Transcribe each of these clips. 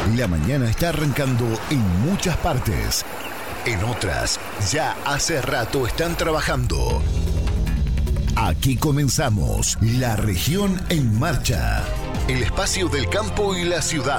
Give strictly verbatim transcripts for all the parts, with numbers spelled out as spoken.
La mañana está arrancando en muchas partes. En otras, ya hace rato están trabajando. Aquí comenzamos La Región en Marcha, el espacio del campo y la ciudad.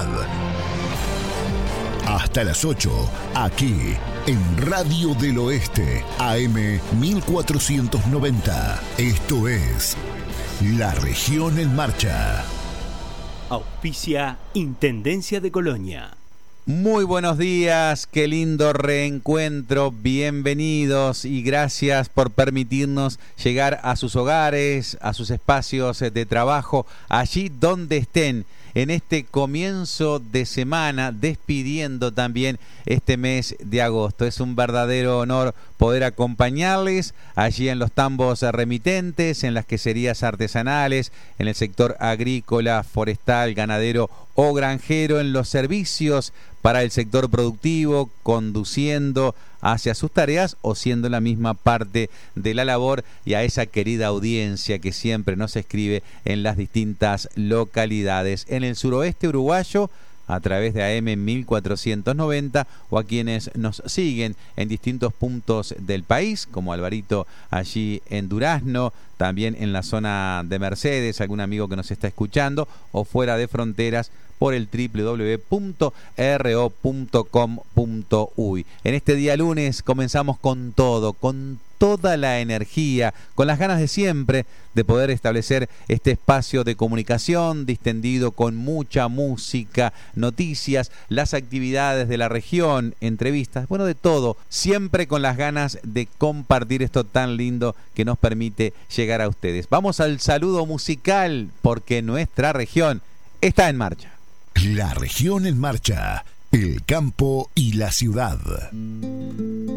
Hasta las ocho, aquí en Radio del Oeste, A M mil cuatrocientos noventa. Esto es La Región en Marcha. Auspicia Intendencia de Colonia. Muy buenos días, qué lindo reencuentro, bienvenidos y gracias por permitirnos llegar a sus hogares, a sus espacios de trabajo, allí donde estén, en este comienzo de semana, despidiendo también este mes de agosto. Es un verdadero honor poder acompañarles allí en los tambos remitentes, en las queserías artesanales, en el sector agrícola, forestal, ganadero o granjero, en los servicios para el sector productivo, conduciendo hacia sus tareas o siendo la misma parte de la labor, y a esa querida audiencia que siempre nos escribe en las distintas localidades, en el suroeste uruguayo, a través de A M mil cuatrocientos noventa, o a quienes nos siguen en distintos puntos del país, como Alvarito allí en Durazno, también en la zona de Mercedes, algún amigo que nos está escuchando, o fuera de fronteras por el doble u doble u doble u punto r o punto com punto u y. En este día lunes comenzamos con todo, con toda la energía, con las ganas de siempre de poder establecer este espacio de comunicación distendido con mucha música, noticias, las actividades de la región, entrevistas, bueno, de todo, siempre con las ganas de compartir esto tan lindo que nos permite llegar a ustedes. Vamos al saludo musical, porque nuestra región está en marcha. La Región en Marcha, el campo y la ciudad.